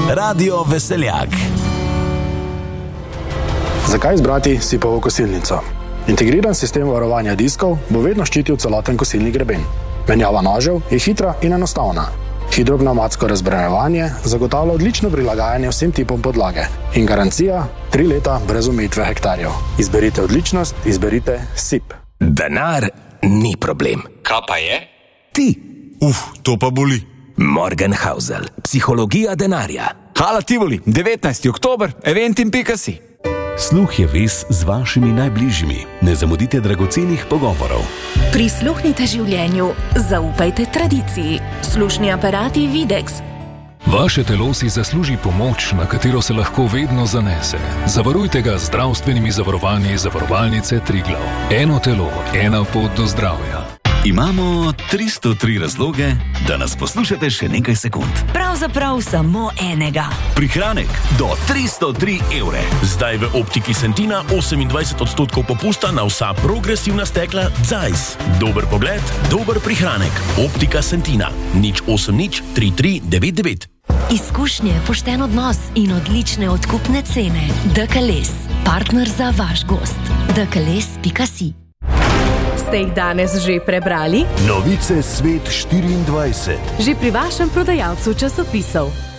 Radio Veseljak. Zakaj izbrati Sipovo kosilnico? Integriran sistem varovanja diskov bo vedno ščitil celoten kosilni greben. Menjava nožev je hitra in enostavna. Hidropnevmatsko razbremenjevanje zagotavlja odlično prilagajanje vsem tipom podlage in garancija 3 leta brez omejitve hektarjev. Izberite odličnost, izberite SIP. Denar ni problem. Kaj pa je? Ti. To pa boli. Morgenhausel. Psihologija denarja. Hala Tivoli, 19. oktober, eventim.si. Sluh je vez z vašimi najbližjimi. Ne zamudite dragocenih pogovorov. Prisluhnite življenju, zaupajte tradiciji. Slušni aparati Videx. Vaše telo si zasluži pomoč, na katero se lahko vedno zanese. Zavarujte ga z zdravstvenimi zavarovanji Zavarovalnice Triglav. Eno telo, ena pot do zdravja. Imamo 303 razloge, da nas poslušate še nekaj sekund. Pravzaprav samo enega. Prihranek do 303 evre. Zdaj v Optiki Sentina 28% popusta na vsa progresivna stekla Zeiss. Dober pogled, dober prihranek. Optika Sentina. 080 33 99. Izkušnje, pošten odnos in odlične odkupne cene. DKLS. Partner za vaš gost. DKLS.si. Ste jih danes že prebrali? Novice Svet 24. Že pri vašem prodajalcu časopisov.